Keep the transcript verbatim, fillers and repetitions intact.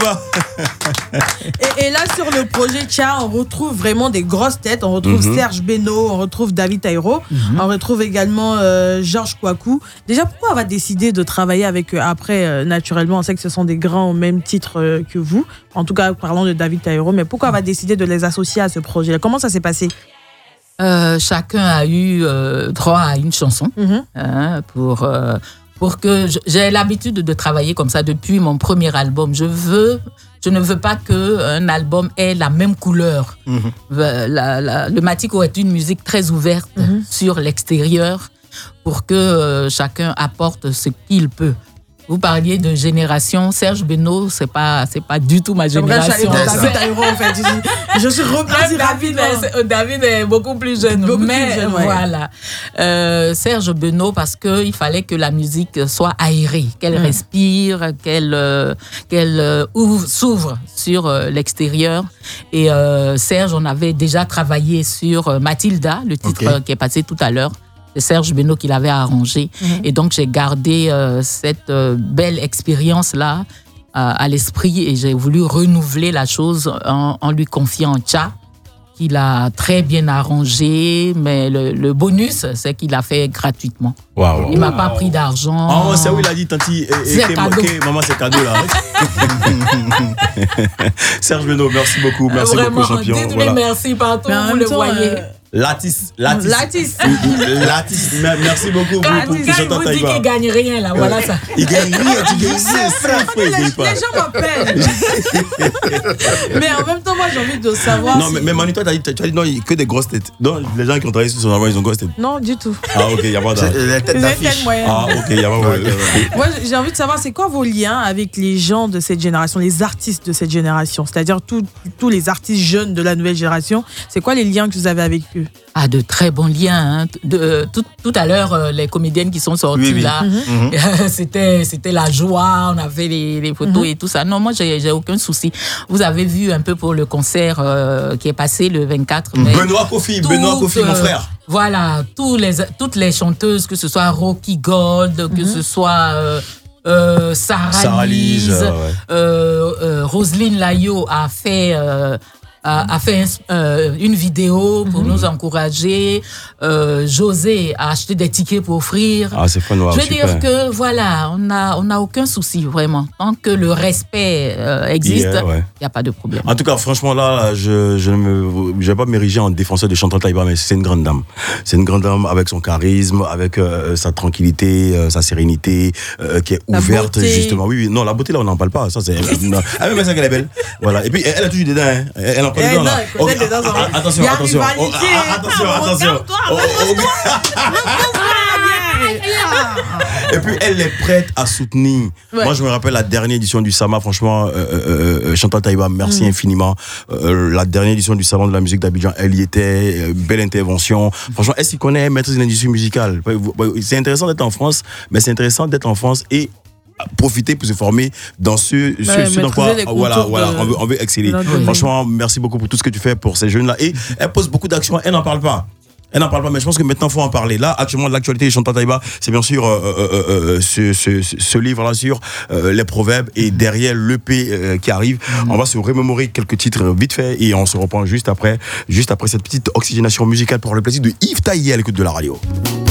Taïba. et, et là, sur le projet Tcha, on retrouve vraiment des grosses têtes. On retrouve mm-hmm. Serge Beno, on retrouve David Taïro, mm-hmm. on retrouve également euh, Georges Kouakou. Déjà, pourquoi on va décider de travailler avec eux après euh, naturellement, on sait que ce sont des grands au même titre euh, que vous. En tout cas, parlons de David Taïro. Mais pourquoi on va décider de les associer à ce projet? Comment ça s'est passé? Euh, chacun a eu euh, droit à une chanson mm-hmm. hein, pour, euh, pour que je, j'ai l'habitude de travailler comme ça depuis mon premier album. Je veux, je ne veux pas qu'un album ait la même couleur. Mm-hmm. La, la, le Matiko est une musique très ouverte mm-hmm. sur l'extérieur pour que euh, chacun apporte ce qu'il peut. Vous parliez de génération. Serge Beno, c'est pas, c'est pas du tout ma génération. Vrai, David Taïro, en fait. Je suis repartie David, est, David est beaucoup plus jeune. Beaucoup mais plus jeune, ouais. voilà. Euh, Serge Beno, parce qu'il fallait que la musique soit aérée, qu'elle mmh. respire, qu'elle, euh, qu'elle euh, ouvre, s'ouvre sur euh, l'extérieur. Et euh, Serge, on avait déjà travaillé sur euh, Mathilda, le titre okay. euh, qui est passé tout à l'heure. C'est Serge Beno qui l'avait arrangé. Mmh. Et donc, j'ai gardé euh, cette euh, belle expérience-là euh, à l'esprit et j'ai voulu renouveler la chose en, en lui confiant Tcha, qu'il a très bien arrangé. Mais le, le bonus, c'est qu'il l'a fait gratuitement. Wow. Il ne m'a pas pris d'argent. Oh, c'est où il a dit, Tanti, et, et, c'est cadeau. Okay, maman, c'est cadeau, là. Serge Beno, merci beaucoup. Merci Vraiment, beaucoup, champion. Dites-lui voilà. merci partout où vous le voyez. Euh... Latis, Latis. Latis. Latis. Merci beaucoup. Quand, pour, pour, quand il vous dit qu'il ne gagne rien, là, voilà ça. Il gagne rien, tu gagnes ça. Les, les gens m'appellent. Mais en même temps, moi, j'ai envie de savoir. Non, si... mais, mais Manu, toi, tu as dit, tu as dit non, il y a que des grosses têtes. Non, les gens qui ont travaillé sur son album, ils ont grosses têtes. Non, du tout. Ah, ok, il n'y a pas d'affiche. Les têtes d'affiche. Ah, ok, il n'y a pas de. Moi, j'ai envie de savoir, c'est quoi vos liens avec les gens de cette génération, les artistes de cette génération, c'est-à-dire tous les artistes jeunes de la nouvelle génération. C'est quoi les liens que vous avez avec eux? Ah, de très bons liens. Hein. De, tout, tout à l'heure, euh, les comédiennes qui sont sorties oui, oui. là, mm-hmm. c'était, c'était la joie, on avait les, les photos mm-hmm. et tout ça. Non, moi, j'ai, j'ai aucun souci. Vous avez vu un peu pour le concert euh, qui est passé le vingt-quatre mai. Benoît Kofi, toutes, Benoît Kofi, mon frère. Euh, voilà, tous les, toutes les chanteuses, que ce soit Rocky Gold, mm-hmm. que ce soit... Euh, Euh, Sarah, Sarah Lise, euh, ouais. euh, euh, Roselyne Layo a fait, euh, a, a fait euh, une vidéo pour mm-hmm. nous encourager. Euh, José a acheté des tickets pour offrir. Ah, c'est fun, wow, Je veux super. dire que voilà, on a, on a aucun souci vraiment. Tant que le respect euh, existe, il yeah, ouais. n'y a pas de problème. En tout cas, franchement, là, je je ne vais pas m'ériger en défenseur de Chantal Taïba, mais c'est une grande dame. C'est une grande dame avec son charisme, avec euh, sa tranquillité, euh, sa sérénité, euh, qui est la ouverte, beauté. Justement. Oui, oui, non, la beauté, là, on n'en parle pas. Ça, c'est. Ah, mais c'est qu'elle est belle. Voilà. Et puis, elle a toujours des dents. Hein. Elle en prend des dents, là. Oh, ah, attention, il y a attention. Oh, ah, attention, attention. Oh, oh, oh. Et puis elle est prête à soutenir. Ouais. Moi je me rappelle la dernière édition du Sama, franchement, euh, euh, Chantal Taïba, merci mmh. infiniment. Euh, la dernière édition du Salon de la musique d'Abidjan, elle y était, euh, belle intervention. Franchement, elle s'y connaît, maîtrise de l'industrie musicale. C'est intéressant d'être en France, mais c'est intéressant d'être en France et profiter pour se former dans ce, ce, ouais, ce dans quoi voilà, voilà, de... on, veut, on veut exceller. Oui. Franchement, merci beaucoup pour tout ce que tu fais pour ces jeunes-là. Et elle pose beaucoup d'actions, elle n'en parle pas. Elle n'en parle pas, mais je pense que maintenant, il faut en parler. Là, actuellement, de l'actualité de Chantal Taïba, c'est bien sûr euh, euh, euh, ce, ce, ce livre-là sur euh, les proverbes. Et derrière l'E P euh, qui arrive, mmh. on va se remémorer quelques titres vite fait et on se reprend juste après, juste après cette petite oxygénation musicale pour le plaisir de Yves Taïe à l'écoute de la radio.